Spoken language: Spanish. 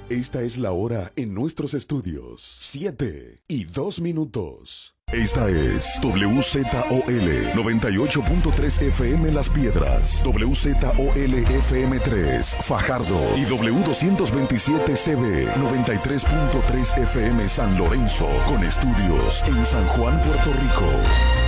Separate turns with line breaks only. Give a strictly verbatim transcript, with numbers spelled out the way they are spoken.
Esta es la hora en nuestros estudios. Siete y dos minutos. Esta es W Z O L noventa y ocho punto tres F M Las Piedras, W Z O L F M tres Fajardo y W doscientos veintisiete C B noventa y tres punto tres F M San Lorenzo, con estudios en San Juan, Puerto Rico.